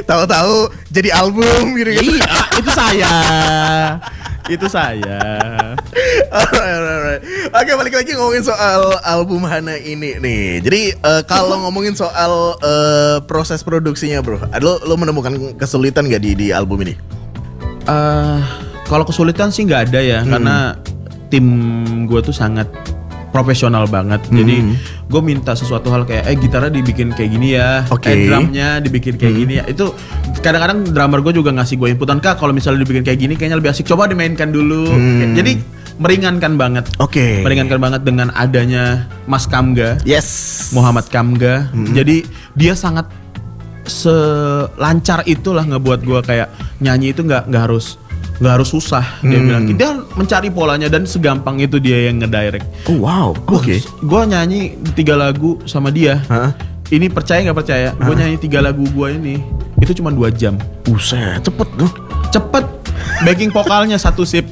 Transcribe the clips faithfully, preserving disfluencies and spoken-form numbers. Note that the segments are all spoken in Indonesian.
Tahu-tahu jadi album gitu kan. Iya, itu saya. Itu saya. Alright, alright. Oke, balik lagi ngomongin soal album Hana ini nih. Jadi uh, kalau ngomongin soal uh, proses produksinya, bro, lo lo menemukan kesulitan gak di di album ini? Uh, kalau kesulitan sih nggak ada ya, hmm. karena tim gue tuh sangat profesional banget. Hmm. Jadi gue minta sesuatu hal kayak eh gitarnya dibikin kayak gini ya, okay. eh drumnya dibikin kayak hmm. gini ya. Itu kadang-kadang drummer gue juga ngasih gue inputan, Kak kalau misalnya dibikin kayak gini kayaknya lebih asik, coba dimainkan dulu. Hmm. Jadi meringankan banget. Oke. Okay. Meringankan banget dengan adanya Mas Kamga. Yes. Muhammad Kamga. Hmm. Jadi dia sangat selancar itulah ngebuat gue kayak nyanyi itu nggak nggak harus nggak harus susah. Dia hmm. bilang dia mencari polanya dan segampang itu dia yang ngedirect. Oh wow. Oke. Okay. Gue nyanyi tiga lagu sama dia. Huh? Ini percaya nggak percaya? Gue nyanyi tiga lagu gue ini itu cuma dua jam. Buset, cepet dong. Cepet. Backing vokalnya satu sip.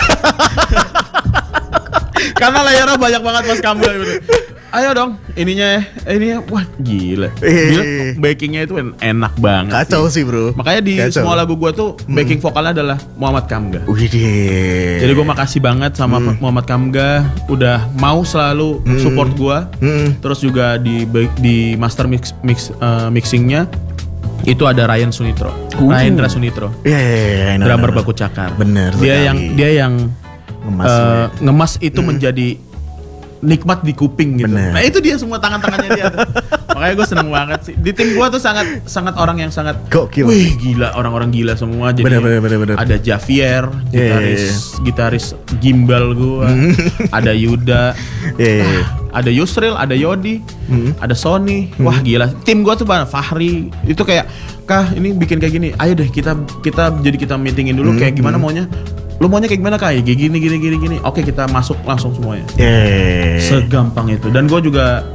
Karena layarnya banyak banget Mas Kamga. Ayo dong, ininya ya, ininya, wah gila. Gila, backingnya itu enak banget. Kacau sih, sih bro. Makanya di Kacau. Semua lagu gue tuh backing hmm. vokalnya adalah Muhammad Kamga. Widih. Jadi gue makasih banget sama hmm. Muhammad Kamga udah mau selalu hmm. support gue. Hmm. Terus juga di di master mix mix uh, mixingnya itu ada Ryan Sunitro, uh. Ryan Sunitro. Iya, yeah, yeah, yeah, drummer Baku Cakar. Bener. Dia yang dia yang ngemas, uh, ngemas itu hmm. menjadi nikmat di kuping gitu. Bener. Nah itu dia semua tangan-tangannya dia. Makanya gue seneng banget sih. Di tim gue tuh sangat sangat orang yang sangat gokil. Wih gila, orang-orang gila semua. Jadi bener, bener, bener, bener. Ada Javier, gitaris yeah, yeah, yeah. gitaris gimbal gue. Ada Yuda, yeah, yeah. Ah, ada Yusril, ada Yodi, hmm. ada Sony. Hmm. Wah gila. Tim gue tuh banget. Fahri itu kayak, Kah ini bikin kayak gini. Ayo deh kita kita jadi kita meetingin dulu hmm. kayak gimana hmm. maunya. Lu maunya kayak gimana Kak? Kayak gini gini gini gini. Oke kita masuk langsung semuanya. Yeah. Segampang itu. Dan gue juga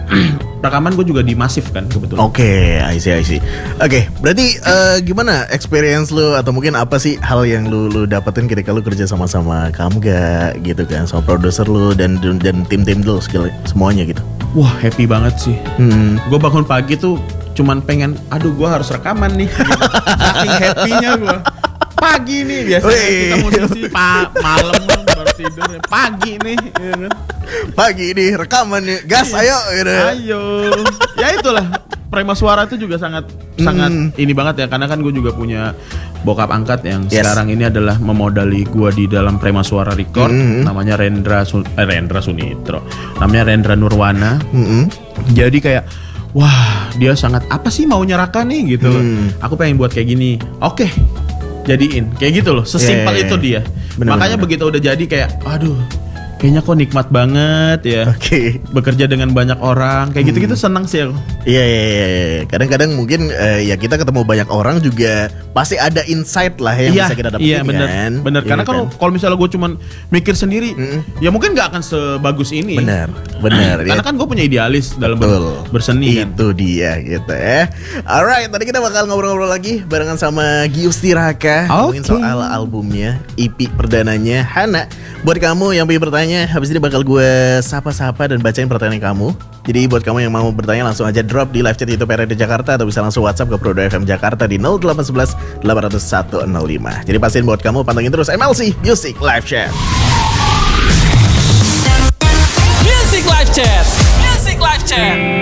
rekaman gue juga di Masif kan kebetulan. Oke, okay, I see I see. Oke, okay, berarti uh, gimana experience lu atau mungkin apa sih hal yang lu lu dapetin ketika lu kerja sama-sama Kamga gitu kan, sama produser lu dan dan tim-tim lu segala semuanya gitu. Wah happy banget sih. Hmm. Gue bangun pagi tuh cuman pengen, aduh gue harus rekaman nih. Saking happy-nya gue. Pagi nih biasanya Wee. Kita musisi pak malam baru tidur pagi nih ya kan? Pagi nih rekaman nih gas ayo gitu. Ayo ya itulah Prima Suara itu juga sangat hmm. sangat ini banget ya karena kan gue juga punya bokap angkat yang yes. sekarang ini adalah memodali gue di dalam Prima Suara Record hmm. namanya Rendra Sun- eh, Rendra Sunitro namanya Rendra Nurwana hmm. jadi kayak wah dia sangat apa sih mau nyerahkan nih gitu hmm. aku pengen buat kayak gini oke okay. Jadiin kayak gitu loh, sesimpel yeah, yeah, yeah. itu dia. Bener, makanya bener. Begitu udah jadi kayak, aduh, kayaknya kok nikmat banget ya. Oke. Okay. Bekerja dengan banyak orang, kayak hmm. gitu-gitu senang sih aku. Iya iya iya. Kadang-kadang mungkin uh, ya kita ketemu banyak orang juga pasti ada insight lah yang iya, bisa kita dapetin iya, bener, kan. Bener. Iya, karena kalau kan? kalau misalnya gue cuman mikir sendiri, mm-hmm. ya mungkin nggak akan sebagus ini. Bener, bener. Karena kan gue punya idealis dalam ber- berseni. Itu kan? Dia gitu ya. Alright, tadi kita bakal ngobrol-ngobrol lagi barengan sama Giusti Raka, okay. ngomongin soal albumnya, E P perdananya Hana. Buat kamu yang pengen bertanya, habis ini bakal gue sapa-sapa dan bacain pertanyaan kamu. Jadi buat kamu yang mau bertanya langsung aja drop di live chat YouTube R R D Jakarta atau bisa langsung WhatsApp ke Prodo F M Jakarta di nol delapan satu satu delapan nol satu nol lima. Jadi pastiin buat kamu pantengin terus M L C Music Live Chat. Music Live Chat. Music Live Chat.